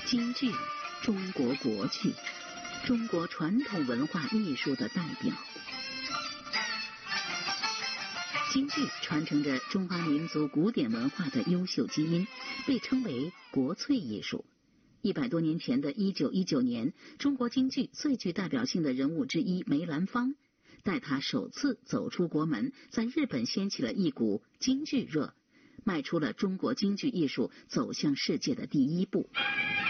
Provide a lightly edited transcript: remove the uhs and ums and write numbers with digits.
京剧，中国国剧，中国传统文化艺术的代表。京剧传承着中华民族古典文化的优秀基因，被称为国粹艺术。100多年前的1919年，中国京剧最具代表性的人物之一梅兰芳，带他首次走出国门，在日本掀起了一股京剧热，迈出了中国京剧艺术走向世界的第一步。